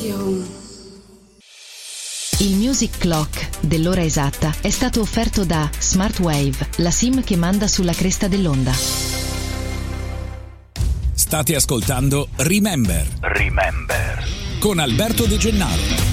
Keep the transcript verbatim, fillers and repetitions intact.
Station. Il Music Clock dell'ora esatta è stato offerto da Smartwave, la SIM che manda sulla cresta dell'onda. State ascoltando Remember. Remember. Con Alberto De Gennaro.